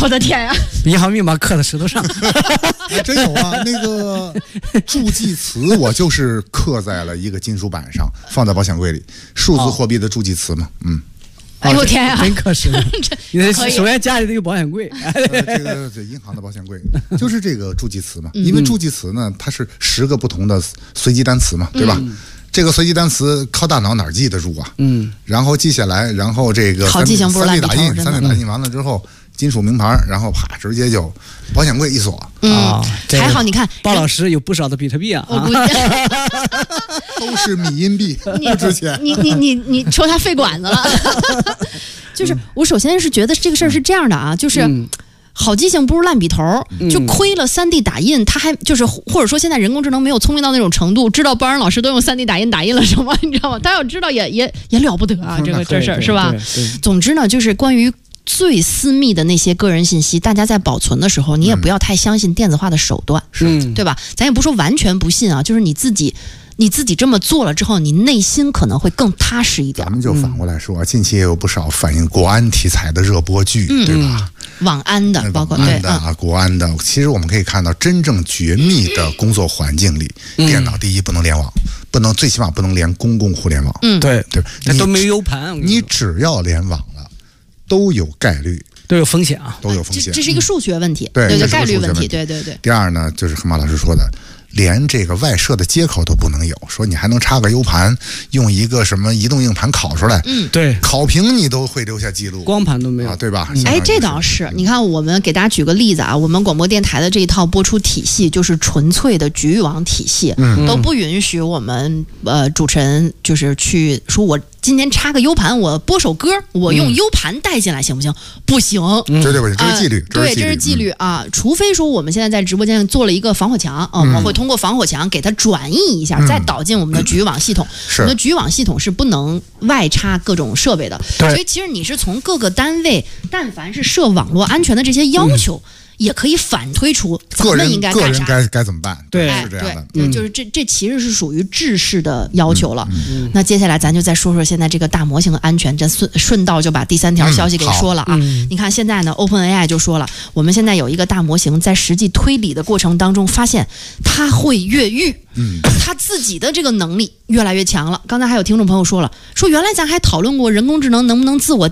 我的天呀！ 银行密码刻在石头上， 还真有啊。那个助记词，我就是刻在了一个金属板上，放在保险柜里，数字货币的助记词嘛。 哎呦天呀， 真可惜了！你首先家里得有保险柜， 这个银行的保险柜就是这个助记词嘛。因为助记词呢，它是10个不同的随机单词嘛，对吧？这个随机单词靠大脑哪记得住啊？然后记下来，然后这个好记性不是烂笔头 3D打印完了之后，金属名牌，然后啪直接就保险柜一锁。 还好你看， 包老师有不少的比特币啊， 我估计都是米因币，不值钱。 你说他费管子了，就是我首先是觉得这个事儿是这样的啊，就是好记性不如烂笔头，就亏了3D 打印，他还就是或者说现在人工智能没有聪明到那种程度，知道班老师都用3D 打印打印了什么，你知道吗？他要知道也了不得啊，这事儿是吧？总之呢，就是关于最私密的那些个人信息，大家在保存的时候，你也不要太相信电子化的手段，对吧？咱也不说完全不信啊，就是你自己这么做了之后，你内心可能会更踏实一点。 咱们就反过来说，近期也有不少反映国安题材的热播剧，对吧？ 网安的，包括对啊，国安的。其实我们可以看到，真正绝密的工作环境里，电脑第一不能联网，最起码不能连公共互联网。 对，那都没 U 盘。 你只要联网了，都有概率。 都有风险啊， 都有风险。 这是一个数学问题， 对概率问题，对。 第二呢，就是和马老师说的，连这个外设的接口都不能有，说你还能插个 U 盘，用一个什么移动硬盘拷出来， 对， 拷屏你都会留下记录， 光盘都没有， 对吧？ 哎，这倒是，你看，我们给大家举个例子啊，我们广播电台的这一套播出体系就是纯粹的局域网体系，都不允许我们主持人就是去说我今天插个 U 盘，我播首歌，我用 U 盘带进来行不行？不行， 绝对不行，这是纪律。 对，这是纪律啊！除非说我们现在在直播间做了一个防火墙我们会通过防火墙给它转移一下，再导进我们的局域网系统。我们的局域网系统是不能外插各种设备的，所以其实你是从各个单位，但凡是设网络安全的这些要求。也可以反推出咱们应该干啥， 该怎么办？ 对， 是这样的。 对，就是这其实是属于制式的要求了。那接下来咱就再说说现在这个大模型的安全，这顺道就把第3条消息给说了啊。你看现在呢 ，OpenAI 就说了，我们现在有一个大模型在实际推理的过程当中，发现它会越狱，它自己的这个能力越来越强了。刚才还有听众朋友说了，说原来咱还讨论过人工智能能不能自我